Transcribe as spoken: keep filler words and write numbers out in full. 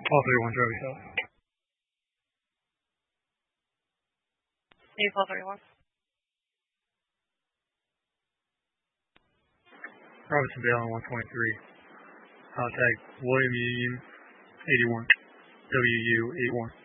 All thirty-one, Charlie South. Need twelve thirty-one. Robinson Dale on one twenty-three. Contact William Union eighty-one. W U eighty-one.